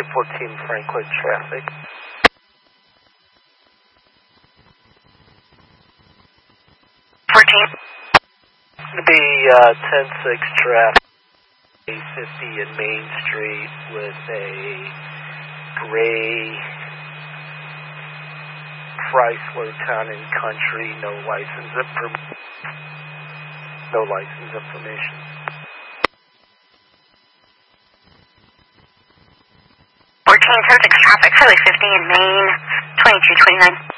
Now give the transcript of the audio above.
14 Franklin traffic. 14. It's going to be 10-6 traffic, 850 in Main Street with a gray Chrysler Town and Country, no license information. 14, 10-6 traffic, Highway 50 in Main, 2229.